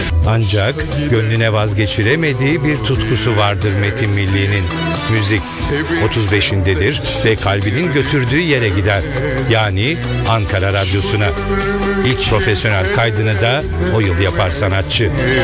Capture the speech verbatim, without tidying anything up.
Ancak gönlüne vazgeçiremediği bir tutkusu vardır Metin Milli'nin. Müzik. otuz beşindedir ve kalbinin götürdüğü yere gider. Yani Ankara Radyosu'na. İlk profesyonel kaydını da o yıl yapar sanatçı.